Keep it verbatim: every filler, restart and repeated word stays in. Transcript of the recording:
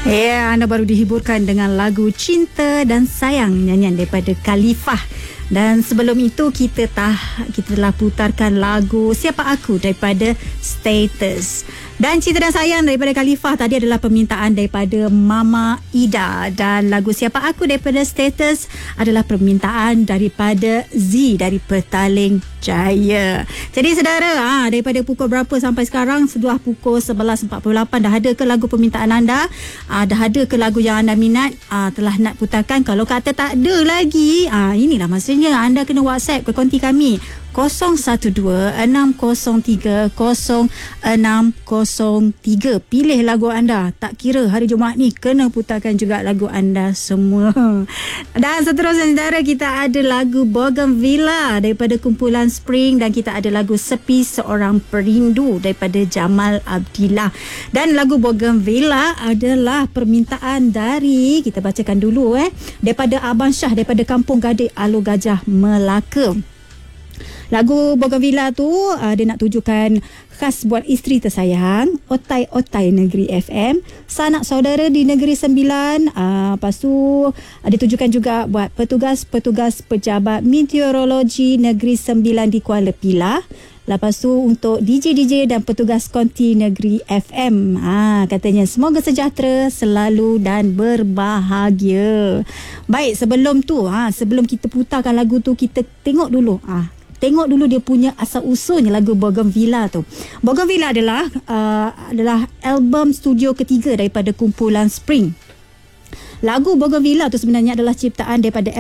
Ya, anda baru dihiburkan dengan lagu Cinta dan Sayang, nyanyian daripada Khalifah. Dan sebelum itu kita tah kita telah putarkan lagu Siapa Aku daripada Status. Dan Cinta dan Sayang daripada Khalifah tadi adalah permintaan daripada Mama Ida. Dan lagu Siapa Aku daripada Status adalah permintaan daripada Z dari Petaling Jaya. Jadi saudara, ha, daripada pukul berapa sampai sekarang? Sudah pukul sebelas empat puluh lapan. Dah ada ke lagu permintaan anda? Ha, dah ada ke lagu yang anda minat? Ha, telah nak putarkan? Kalau kata tak ada lagi, ha, inilah masanya anda kena WhatsApp ke konti kami kosong satu dua enam kosong tiga kosong enam kosong tiga. Pilih lagu anda. Tak kira hari Jumaat ni, kena putarkan juga lagu anda semua. Dan seterusnya saudara, kita ada lagu Bougainvillea daripada kumpulan Spring, dan kita ada lagu Sepi Seorang Perindu daripada Jamal Abdillah. Dan lagu Bougainvillea adalah permintaan dari, kita bacakan dulu eh, daripada Abang Syah daripada Kampung Gading, Alor Gajah, Melaka. Lagu Bougainvillea tu uh, dia nak tujukan khas buat isteri tersayang, otai-otai Negeri F M, sanak saudara di Negeri Sembilan. Uh, lepas tu uh, ditujukan juga buat petugas-petugas pejabat meteorologi Negeri Sembilan di Kuala Pilah. Lepas tu untuk D J D J dan petugas konti Negeri F M. Ha, katanya semoga sejahtera selalu dan berbahagia. Baik, sebelum tu, ha, sebelum kita putarkan lagu tu, kita tengok dulu. Ah, ha, Tengok dulu dia punya asal usulnya lagu Bougainvillea tu. Bougainvillea adalah uh, adalah album studio ketiga daripada kumpulan Spring. Lagu Bougainvillea tu sebenarnya adalah ciptaan daripada